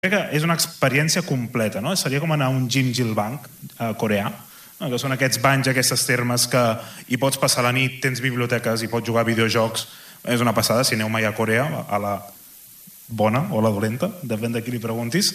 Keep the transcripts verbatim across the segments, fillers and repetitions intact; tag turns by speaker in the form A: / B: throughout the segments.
A: Crec que és una experiència completa, no? Seria com anar a un Jimjilbang eh, coreà, no? Que són aquests banys, aquestes termes que hi pots passar la nit, tens biblioteques i pots jugar a videojocs. És una passada, si aneu mai a Corea, a la bona o la dolenta, depèn de qui li preguntis.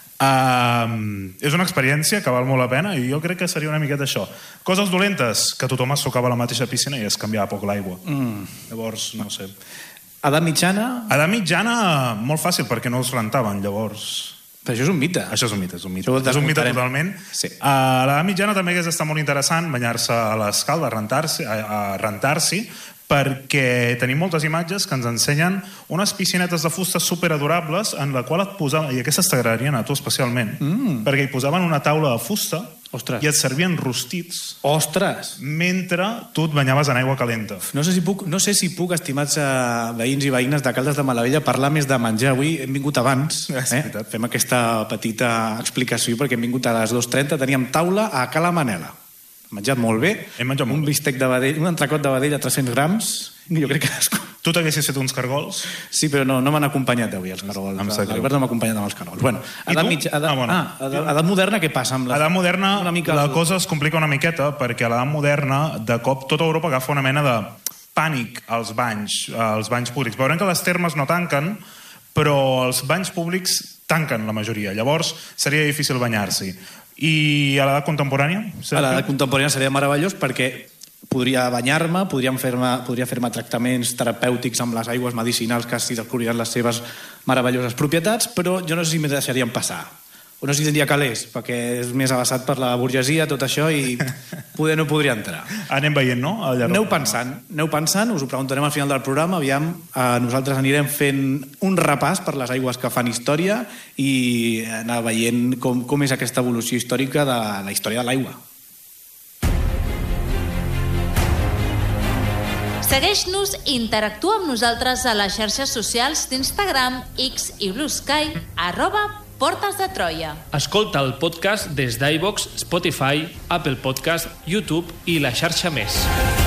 A: Uh, és una experiència que val molt la pena i jo crec que seria una miqueta això. Coses dolentes, que tothom es sucava a la mateixa piscina i es canviava poc l'aigua. Mm. Llavors, no sé...
B: Edat mitjana?
A: Edat mitjana, molt fàcil, perquè no els rentaven, llavors...
B: Però això és un mite.
A: Això és un mite, és un mite.
B: Això
A: és un mite totalment.
B: Sí.
A: A l'edat mitjana també hagués estat molt interessant banyar-se a l'escalda, a rentar-s'hi, a rentar-s'hi, perquè tenim moltes imatges que ens ensenyen unes piscinetes de fusta superadorables en la qual et posaven, i aquestes t'agradarien a tu especialment, mm. perquè hi posaven una taula de fusta.
B: Ostres.
A: I et servien rostits.
B: Ostres!
A: Mentre tu et banyaves en aigua calenta.
B: No sé si puc, no sé si puc estimats eh, veïns i veïnes de Caldes de Malavella, parlar més de menjar. Avui hem vingut abans. Eh? Fem aquesta petita explicació perquè hem vingut a les dues trenta. Teníem taula a Cala Manela. Hem menjat molt bé.
A: Hem menjat molt
B: un bistec de vedell, un entrecot de vedell a tres-cents grams. Jo crec que...
A: Tu t'haguessis fet uns cargols?
B: Sí, però no, no m'han acompanyat avui els cargols. L'Albert no m'ha acompanyat amb els cargols. Bueno, edat, mitja, edat, ah, bueno. ah, edat, edat moderna, què passa? Amb les...
A: Edat moderna,
B: una mica...
A: la cosa es complica una miqueta, perquè a l'edat moderna, de cop, tota Europa agafa una mena de pànic als banys, als banys públics. Veurem que les termes no tanquen, però els banys públics tanquen la majoria. Llavors, seria difícil banyar-s'hi. I a l'edat contemporània?
B: A l'edat contemporània seria meravellós perquè podria banyar-me, podria fer-me podria fer-me tractaments terapèutics amb les aigües medicinals que s'hi descobriran les seves meravelloses propietats, però jo no sé si m'hi deixarien passar. O no sé si tindria calés, perquè és més avançat per la burgesia, tot això, i poder no podria entrar.
A: Anem veient, no?
B: Aneu pensant, aneu pensant, us ho preguntarem al final del programa, aviam, eh, nosaltres anirem fent un repàs per les aigües que fan història i anar veient com, com és aquesta evolució històrica de la història de l'aigua.
C: Segueix-nos i interactua amb nosaltres a les xarxes socials d'Instagram, X i Blue Sky, arroba Portes de Troia.
D: Escolta el podcast des d'iVoox, Spotify, Apple Podcast, YouTube i la xarxa més.